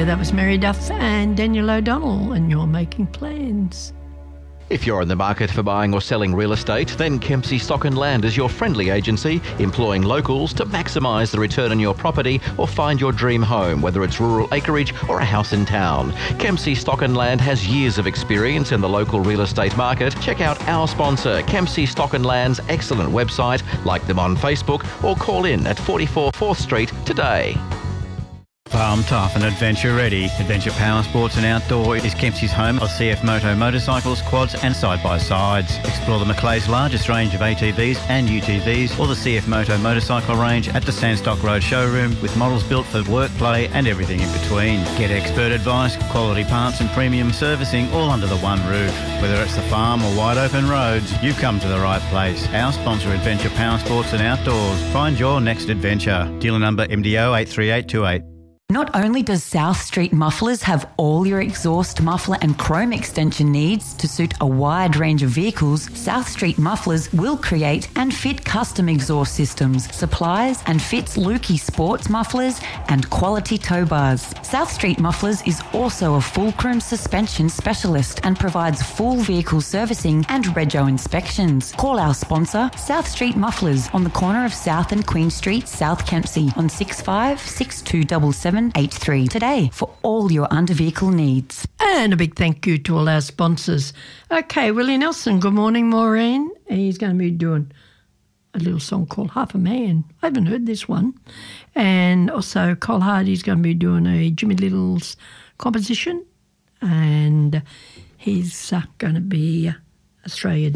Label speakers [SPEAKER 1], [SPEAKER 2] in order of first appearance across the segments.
[SPEAKER 1] that was Mary Duff and Daniel O'Donnell, and You're Making Plans.
[SPEAKER 2] If you're in the market for buying or selling real estate, then Kempsey Stock and Land is your friendly agency, employing locals to maximise the return on your property or find your dream home, whether it's rural acreage or a house in town. Kempsey Stock and Land has years of experience in the local real estate market. Check out our sponsor, Kempsey Stock and Land's excellent website, like them on Facebook, or call in at 44 4th Street today.
[SPEAKER 3] Farm tough and adventure ready. Adventure Power Sports and Outdoor is Kempsey's home of CF Moto motorcycles, quads and side-by-sides. Explore the Macleay's largest range of ATVs and UTVs or the CF Moto motorcycle range at the Sandstock Road showroom with models built for work, play and everything in between. Get expert advice, quality parts and premium servicing all under the one roof. Whether it's the farm or wide open roads, you've come to the right place. Our sponsor, Adventure Power Sports and Outdoors. Find your next adventure. Dealer number MDO 83828.
[SPEAKER 4] Not only does South Street Mufflers have all your exhaust, muffler and chrome extension needs to suit a wide range of vehicles, South Street Mufflers will create and fit custom exhaust systems, supplies and fits Lukey sports mufflers and quality tow bars. South Street Mufflers is also a fulcrum suspension specialist and provides full vehicle servicing and rego inspections. Call our sponsor, South Street Mufflers, on the corner of South and Queen Street, South Kempsey, on 656277 83 today for all your under-vehicle needs.
[SPEAKER 1] And a big thank you to all our sponsors. Okay, Willie Nelson, good morning, Maureen. He's going to be doing a little song called Half a Man. I haven't heard this one. And also Cole Hardy's going to be doing a Jimmy Little's composition. And he's going to be Australia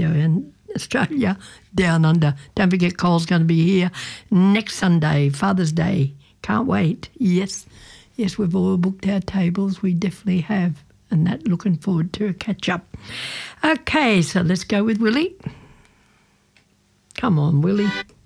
[SPEAKER 1] Down Under. Don't forget Cole's going to be here next Sunday, Father's Day. Can't wait. Yes, we've all booked our tables. We definitely have. And that, looking forward to a catch-up. Okay, so let's go with Willie. Come on, Willie.